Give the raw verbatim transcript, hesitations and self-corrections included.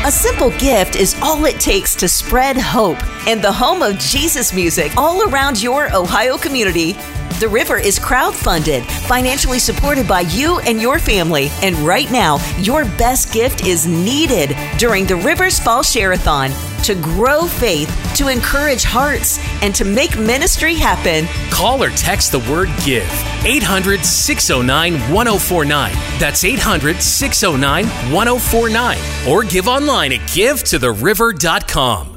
A simple gift is all it takes to spread hope. And the home of Jesus music all around your Ohio community. The River is crowdfunded, financially supported by you and your family. And right now, your best gift is needed during the River's Fall Share-a-thon to grow faith, to encourage hearts, and to make ministry happen. Call or text the word GIVE. eight hundred, six oh nine, one oh four nine. That's eight hundred, six oh nine, one oh four nine. Or give online at give to the river dot com.